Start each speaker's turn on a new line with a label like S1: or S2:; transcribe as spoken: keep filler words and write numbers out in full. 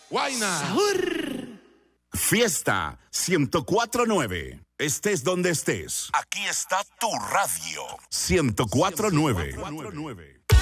S1: Guayna.
S2: Sabor.
S3: Fiesta ciento cuatro nueve. Estés donde estés. Aquí está tu radio. ciento cuatro nueve.